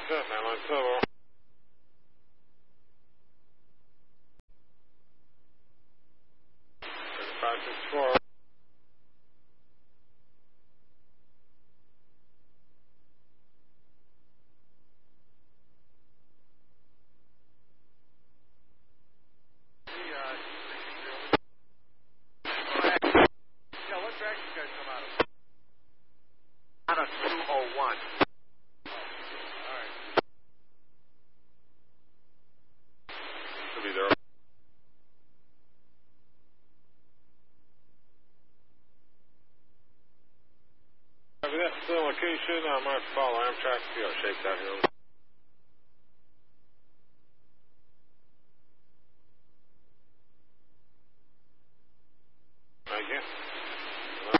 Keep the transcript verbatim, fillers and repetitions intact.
set, nine line total. five six four. Yeah, what track you guys come out of? Out of two oh one. Alright. Should be there. Copy that. Still location, uh, Mark Paul, Amtrak, you know, shake that hill.